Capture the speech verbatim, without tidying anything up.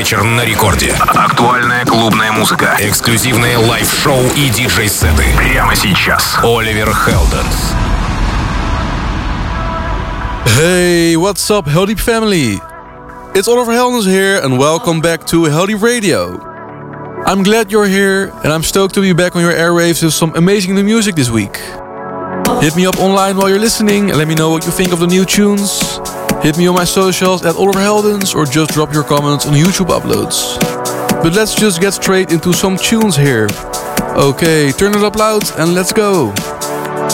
вечер на рекорде. Актуальная клубная музыка, эксклюзивные лайв-шоу и диджей-сеты. Прямо сейчас. Оливер Хелденс. Hey, what's up, Heldeep family? It's Oliver Heldens here, and welcome back to Heldeep Radio. I'm glad you're here, and I'm stoked to be back on your airwaves with some amazing new music this week. Hit me up online while you're listening, and let me know what you think of the new tunes. Hit me on my socials at Oliver Heldens, or just drop your comments on YouTube uploads. But let's just get straight into some tunes here. Okay, turn it up loud, and let's go.